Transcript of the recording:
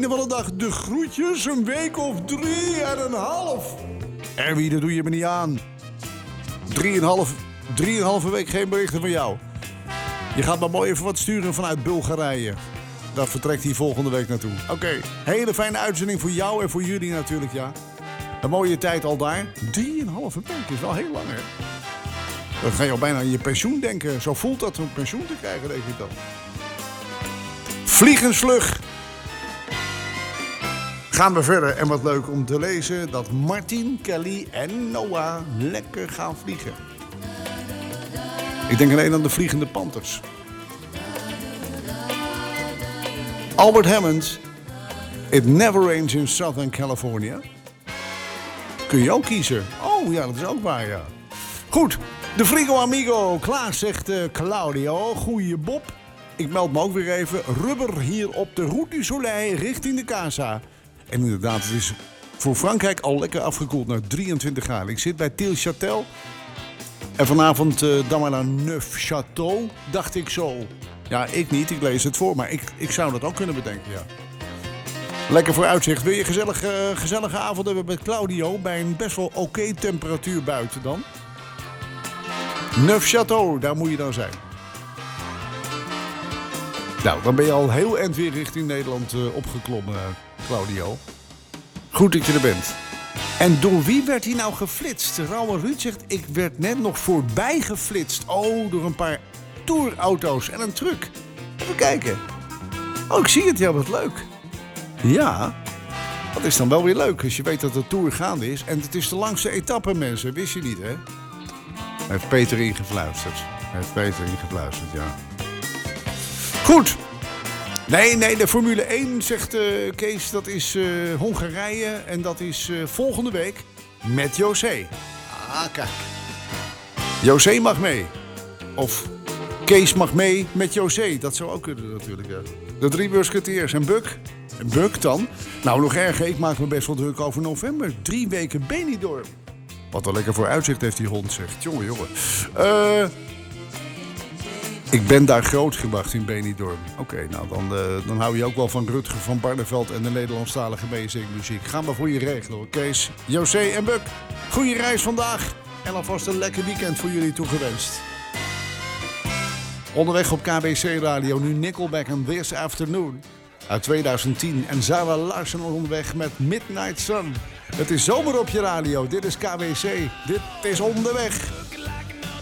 einde van de dag de groetjes, een week of 3,5. Erwin, dat doe je me niet aan. 3,5 week geen berichten van jou. Je gaat maar mooi even wat sturen vanuit Bulgarije. Dat vertrekt hij volgende week naartoe. Oké, hele fijne uitzending voor jou en voor jullie natuurlijk, ja. Een mooie tijd al daar. 3,5 week is wel heel lang, hè? Dan ga je al bijna aan je pensioen denken. Zo voelt dat om pensioen te krijgen, denk ik dan. Vliegensvlug. Gaan we verder. En wat leuk om te lezen dat Martin, Kelly en Noah lekker gaan vliegen. Ik denk alleen aan de Vliegende Panthers. Albert Hammond. It never rains in Southern California. Kun je ook kiezen. Oh ja, dat is ook waar, ja. Goed, de Frigo Amigo. Klaar, zegt Claudio. Goeie Bob. Ik meld me ook weer even. Rubber hier op de Route du Soleil richting de Casa. En inderdaad, het is voor Frankrijk al lekker afgekoeld naar 23 graden. Ik zit bij Tilchatel. En vanavond dan maar naar Neufchâteau, dacht ik zo. Ja, ik niet, ik lees het voor. Maar ik zou dat ook kunnen bedenken, ja. Lekker vooruitzicht. Wil je gezellige avond hebben met Claudio bij een best wel oké temperatuur buiten dan? Neufchâteau, daar moet je dan zijn. Nou, dan ben je al heel eind weer richting Nederland opgeklommen, Claudio. Goed dat je er bent. En door wie werd hij nou geflitst? Rauwe Ruud zegt, ik werd net nog voorbij geflitst. Oh, door een paar tourauto's en een truck. Even kijken. Oh, ik zie het, ja, wat leuk. Ja, dat is dan wel weer leuk als je weet dat de Tour gaande is. En het is de langste etappe, mensen. Wist je niet, hè? Heeft Peter ingefluisterd. Ja. Goed. Nee, de Formule 1, zegt Kees, dat is Hongarije. En dat is volgende week met José. Ah, kijk. José mag mee. Of Kees mag mee met José. Dat zou ook kunnen natuurlijk, ja. De 3 musketeers en Buck. En Buck dan? Nou, nog erger, ik maak me best wel druk over november. 3 weken Benidorm. Wat er lekker voor uitzicht heeft die hond, zegt. Jongen. Ik ben daar grootgebracht in Benidorm. Oké, nou dan hou je ook wel van Rutger van Barneveld en de Nederlandstalige muziek. Gaan we voor je regelen, hoor. Kees, José en Buck. Goeie reis vandaag. En alvast een lekker weekend voor jullie toegewenst. Onderweg op KBC Radio, nu Nickelback en This Afternoon. Uit 2010 en Zara Larsson onderweg met Midnight Sun. Het is zomer op je radio, dit is KBC, dit is Onderweg.